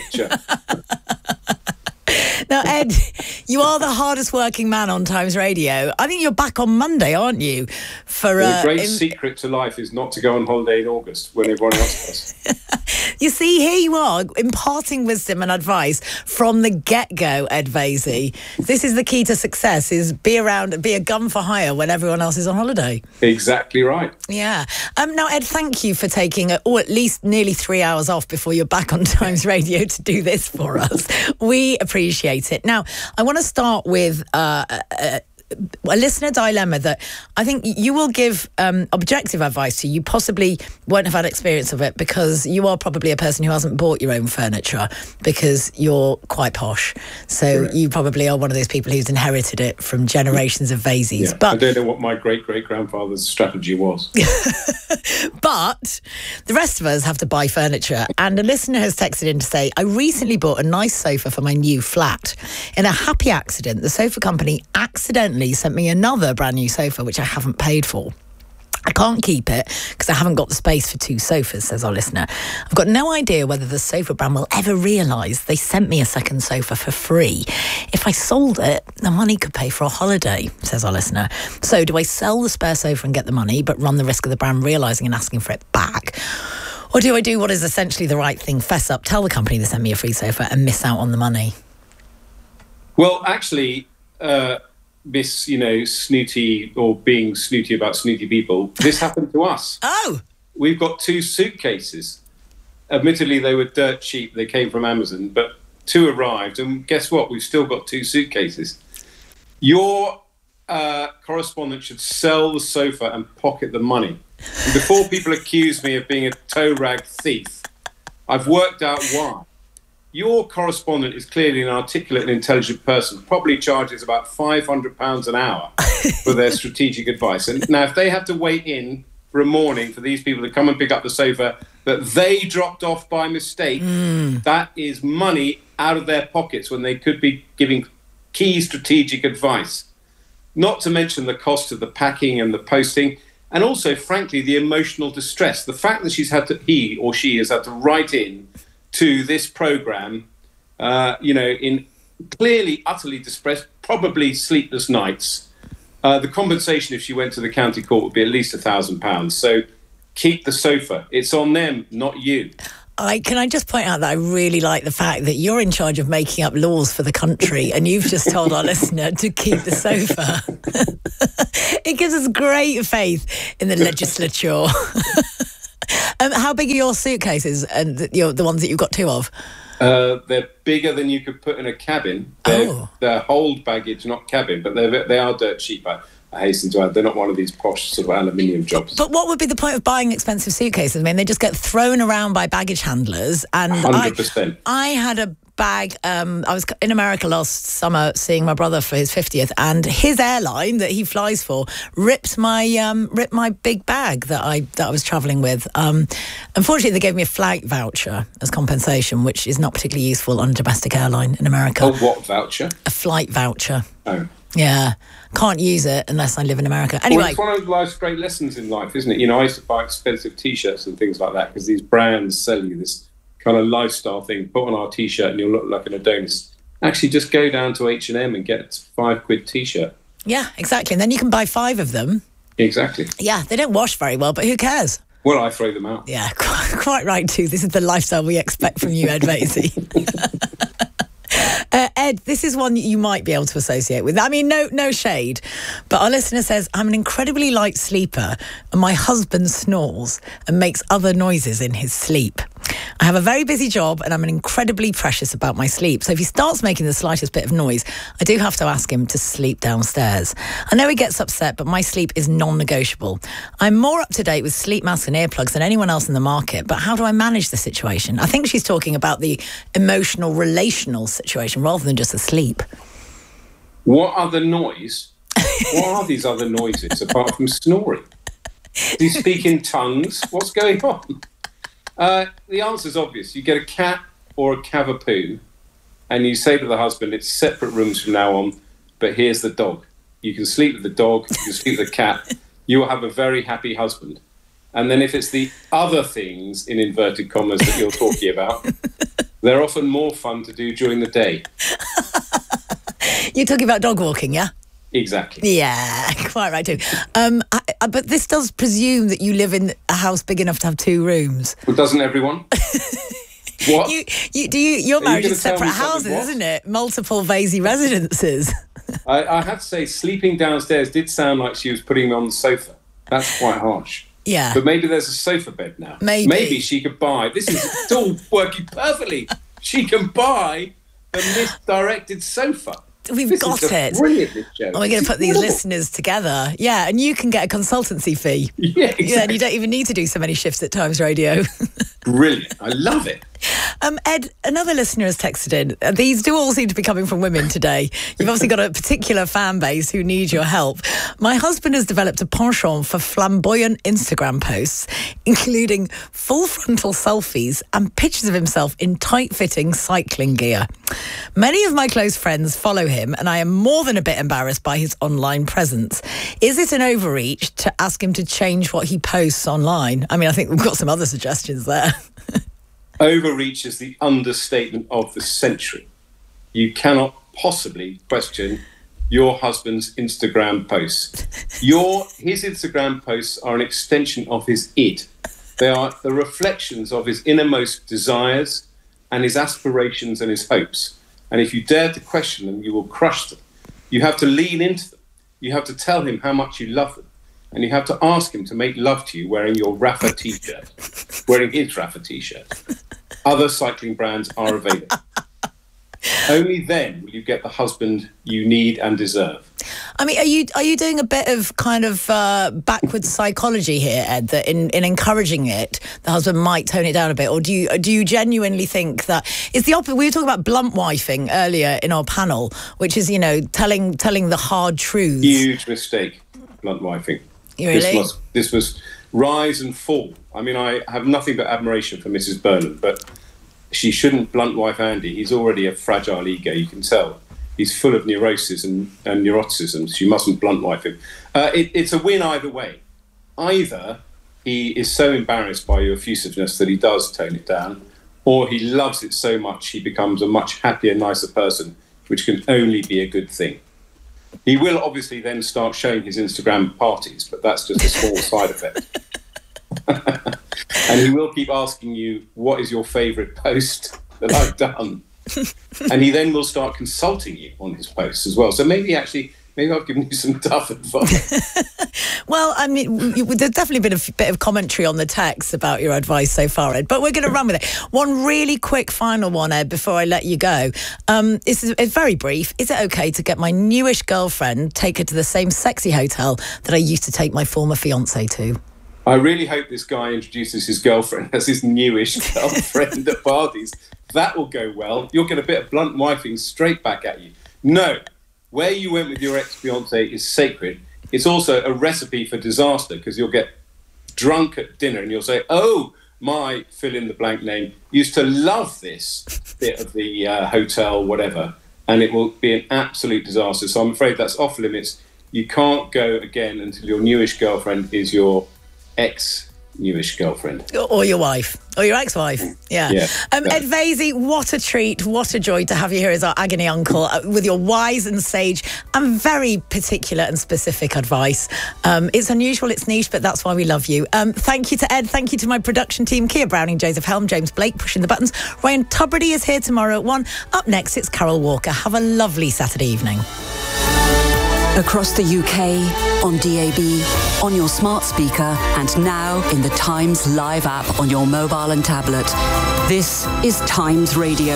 Now, Ed, you are the hardest working man on Times Radio. I think you're back on Monday, aren't you? The great secret to life is not to go on holiday in August when everyone else does. You see, here you are, imparting wisdom and advice from the get-go, Ed Vaizey. This is the key to success, is be around, be a gun for hire when everyone else is on holiday. Exactly right. Yeah. Now, Ed, thank you for taking, or at least nearly 3 hours off before you're back on Times Radio to do this for us. We appreciate it. Now, I want to start with a listener dilemma that I think you will give objective advice to. You possibly won't have had experience of it because you are probably a person who hasn't bought your own furniture because you're quite posh. So Correct. You probably are one of those people who's inherited it from generations of Vaizeys. Yeah, but I don't know what my great-great-grandfather's strategy was. But the rest of us have to buy furniture. And a listener has texted in to say, I recently bought a nice sofa for my new flat. In a happy accident, the sofa company accidentally sent me another brand new sofa, which I haven't paid for. I can't keep it because I haven't got the space for 2 sofas, says our listener. I've got no idea whether the sofa brand will ever realise they sent me a second sofa for free. If I sold it, the money could pay for a holiday, says our listener. So do I sell the spare sofa and get the money, but run the risk of the brand realising and asking for it back? Or do I do what is essentially the right thing, fess up, tell the company they sent me a free sofa and miss out on the money? Well, actually... Miss, snooty or being snooty about snooty people, this happened to us. Oh! We've got 2 suitcases. Admittedly, they were dirt cheap. They came from Amazon, but 2 arrived. And guess what? We've still got 2 suitcases. Your correspondent should sell the sofa and pocket the money. And before people accuse me of being a toe rag thief, I've worked out why. Your correspondent is clearly an articulate and intelligent person, probably charges about £500 an hour for their strategic advice. And now, if they have to wait in for a morning for these people to come and pick up the sofa that they dropped off by mistake, that is money out of their pockets when they could be giving key strategic advice. Not to mention the cost of the packing and the posting. And also, frankly, the emotional distress. The fact that he or she has had to write in to this programme, in clearly utterly distressed, probably sleepless nights. The compensation if she went to the county court would be at least £1,000. So keep the sofa. It's on them, not you. Can I just point out that I really like the fact that you're in charge of making up laws for the country and you've just told our listener to keep the sofa. It gives us great faith in the legislature. How big are your suitcases and the ones that you've got two of? They're bigger than you could put in a cabin. They're hold baggage, not cabin, but they are dirt cheap. I hasten to add, they're not one of these posh sort of aluminium jobs. But what would be the point of buying expensive suitcases? I mean, they just get thrown around by baggage handlers. And 100%. I had a bag. I was in America last summer seeing my brother for his 50th, and his airline that he flies for ripped my big bag that I was travelling with. Unfortunately, they gave me a flight voucher as compensation, which is not particularly useful on a domestic airline in America. A what voucher? A flight voucher. Oh. Yeah, can't use it unless I live in America. Anyway, well, it's one of life's great lessons in life, isn't it? I used to buy expensive T-shirts and things like that because these brands sell you this kind of lifestyle thing. Put on our T-shirt and you'll look like an Adonis. Actually, just go down to H&M and get a £5 T-shirt. Yeah, exactly. And then you can buy 5 of them. Exactly. Yeah, they don't wash very well, but who cares? Well, I throw them out. Yeah, quite right too. This is the lifestyle we expect from you, Ed Vaizey. Ed, this is one that you might be able to associate with. I mean, no shade, but our listener says, I'm an incredibly light sleeper and my husband snores and makes other noises in his sleep. I have a very busy job and I'm incredibly precious about my sleep. So if he starts making the slightest bit of noise, I do have to ask him to sleep downstairs. I know he gets upset, but my sleep is non-negotiable. I'm more up to date with sleep masks and earplugs than anyone else in the market, but how do I manage the situation? I think she's talking about the emotional, relational situation rather than just the sleep. What other noise? What are these other noises apart from snoring? Do you speak in tongues? What's going on? The answer is obvious. You get a cat or a cavapoo and you say to the husband, it's separate rooms from now on, but here's the dog. You can sleep with the dog, you can sleep with the cat. You will have a very happy husband. And then if it's the other things, in inverted commas, that you're talking about, they're often more fun to do during the day. You're talking about dog walking, yeah? Exactly. Yeah, quite right too. But this does presume that you live in a house big enough to have 2 rooms. Well, doesn't everyone? What? Your marriage is separate houses, isn't it? Multiple Vaizey residences. I have to say, sleeping downstairs did sound like she was putting me on the sofa. That's quite harsh. Yeah. But maybe there's a sofa bed now. Maybe she could buy... It's all working perfectly. She can buy a misdirected sofa. We've got it. Brilliant, this show. We're going to put these listeners together. Yeah, and you can get a consultancy fee. Yeah, exactly. Yeah, and you don't even need to do so many shifts at Times Radio. Brilliant. I love it. Ed, another listener has texted in. These do all seem to be coming from women today. You've obviously got a particular fan base who need your help. My husband has developed a penchant for flamboyant Instagram posts, including full frontal selfies and pictures of himself in tight-fitting cycling gear. Many of my close friends follow him, and I am more than a bit embarrassed by his online presence. Is it an overreach to ask him to change what he posts online? I mean, I think we've got some other suggestions there. Overreach is the understatement of the century. You cannot possibly question your husband's Instagram posts. His Instagram posts are an extension of his id. They are the reflections of his innermost desires and his aspirations and his hopes. And if you dare to question them, you will crush them. You have to lean into them. You have to tell him how much you love them. And you have to ask him to make love to you wearing your Rafa T-shirt, wearing his Rafa T-shirt. Other cycling brands are available. Only then will you get the husband you need and deserve. I mean, are you doing a bit of kind of backwards psychology here, Ed, that in encouraging it, the husband might tone it down a bit? Or do you genuinely think that it's the opposite? We were talking about blunt wifing earlier in our panel, which is, telling the hard truths. Huge mistake, blunt wifing. Really? This was rise and fall. I mean, I have nothing but admiration for Mrs. Burnham, but she shouldn't blunt wife Andy. He's already a fragile ego, you can tell. He's full of neuroses and neuroticism. She mustn't blunt wife him. It's a win either way. either he is so embarrassed by your effusiveness that he does tone it down, or he loves it so much he becomes a much happier, nicer person, which can only be a good thing. He will obviously then start showing his Instagram parties, but that's just a small side effect. And he will keep asking you, what is your favourite post that I've done? And he then will start consulting you on his posts as well. So maybe I've given you some tough advice. Well, I mean, there's definitely been a bit of commentary on the text about your advice so far, Ed, but we're going to run with it. One really quick final one, Ed, before I let you go. It's very brief. Is it okay to get my newish girlfriend, take her to the same sexy hotel that I used to take my former fiancé to? I really hope this guy introduces his girlfriend as his newish girlfriend at parties. That will go well. You'll get a bit of blunt wifing straight back at you. No, where you went with your ex-fiancé is sacred. It's also a recipe for disaster, because you'll get drunk at dinner and you'll say, oh, my fill-in-the-blank name used to love this bit of the hotel, whatever, and it will be an absolute disaster. So I'm afraid that's off limits. You can't go again until your newish girlfriend is your ex-newish girlfriend. Or your wife. Or your ex-wife. Yeah. Ed Vaizey, what a treat, what a joy to have you here as our agony uncle with your wise and sage and very particular and specific advice. It's unusual, it's niche, but that's why we love you. Thank you to Ed. Thank you to my production team, Kia Browning, Joseph Helm, James Blake, pushing the buttons. Ryan Tubridy is here tomorrow at 1. Up next, it's Carol Walker. Have a lovely Saturday evening. Across the UK, on DAB, on your smart speaker, and now in the Times Live app on your mobile and tablet. This is Times Radio.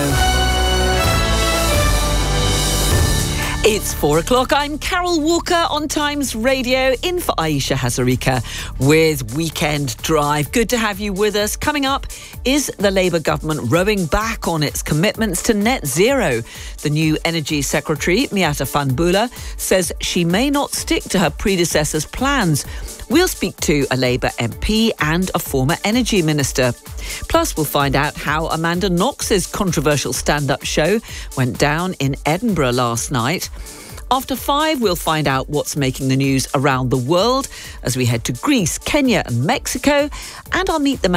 It's 4 o'clock. I'm Carol Walker on Times Radio, in for Aisha Hazarika with Weekend Drive. Good to have you with us. Coming up, is the Labour government rowing back on its commitments to net zero? The new Energy Secretary, Miatta Fahnbulleh, says she may not stick to her predecessor's plans. We'll speak to a Labour MP and a former energy minister. Plus, we'll find out how Amanda Knox's controversial stand-up show went down in Edinburgh last night. After 5, we'll find out what's making the news around the world as we head to Greece, Kenya and Mexico. And I'll meet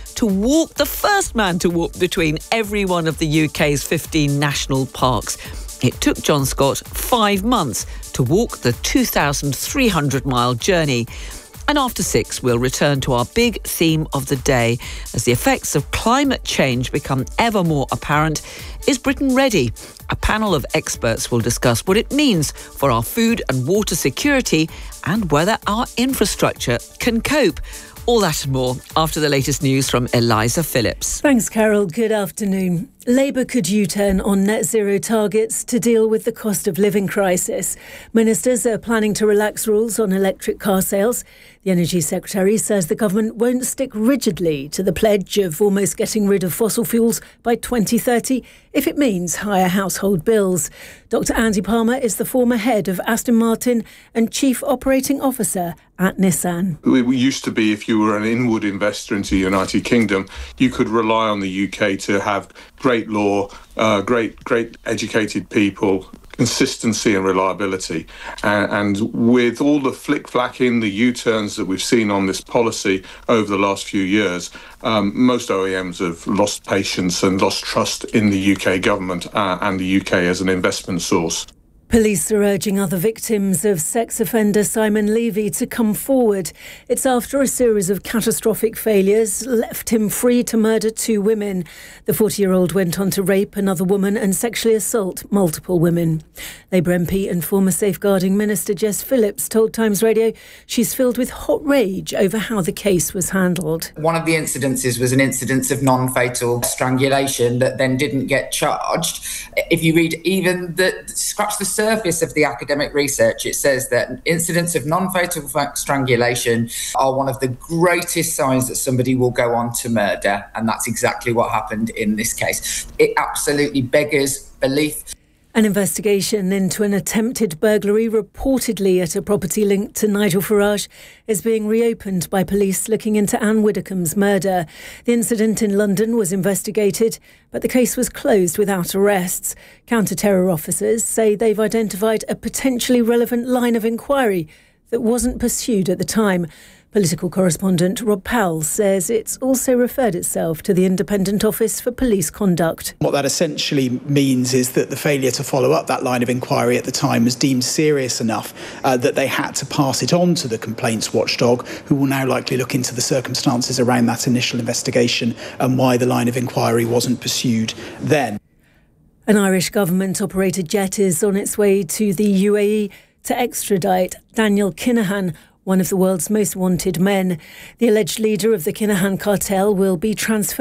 the first man to walk between every one of the UK's 15 national parks. It took John Scott 5 months to walk the 2,300-mile journey. And after 6, we'll return to our big theme of the day. As the effects of climate change become ever more apparent, is Britain ready? A panel of experts will discuss what it means for our food and water security and whether our infrastructure can cope. All that and more after the latest news from Eliza Phillips. Thanks, Carol. Good afternoon. Labour could U-turn on net zero targets to deal with the cost of living crisis. Ministers are planning to relax rules on electric car sales. The Energy Secretary says the government won't stick rigidly to the pledge of almost getting rid of fossil fuels by 2030 if it means higher household bills. Dr. Andy Palmer is the former head of Aston Martin and Chief Operating Officer at Nissan. It used to be if you were an inward investor into the United Kingdom, you could rely on the UK to have great law, great educated people, consistency and reliability. And with all the flick-flacking, the U-turns that we've seen on this policy over the last few years, most OEMs have lost patience and lost trust in the UK government and the UK as an investment source. Police are urging other victims of sex offender Simon Levy to come forward. It's after a series of catastrophic failures left him free to murder 2 women. The 40-year-old went on to rape another woman and sexually assault multiple women. Labour MP and former Safeguarding Minister Jess Phillips told Times Radio she's filled with hot rage over how the case was handled. One of the incidences was an incidence of non-fatal strangulation that then didn't get charged. If you read even scratch the surface of the academic research, it says that incidents of non-fatal strangulation are one of the greatest signs that somebody will go on to murder, and that's exactly what happened in this case. It absolutely beggars belief. An investigation into an attempted burglary reportedly at a property linked to Nigel Farage is being reopened by police looking into Anne Widdecombe's murder. The incident in London was investigated, but the case was closed without arrests. Counter-terror officers say they've identified a potentially relevant line of inquiry that wasn't pursued at the time. Political correspondent Rob Powell says it's also referred itself to the Independent Office for Police Conduct. What that essentially means is that the failure to follow up that line of inquiry at the time was deemed serious enough that they had to pass it on to the complaints watchdog, who will now likely look into the circumstances around that initial investigation and why the line of inquiry wasn't pursued then. An Irish government-operated jet is on its way to the UAE to extradite Daniel Kinahan, one of the world's most wanted men. The alleged leader of the Kinahan cartel will be transferred